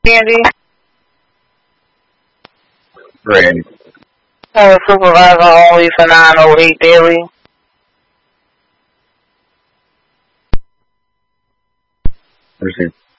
Andy, Ready. supervisor only for 908 daily. Receive.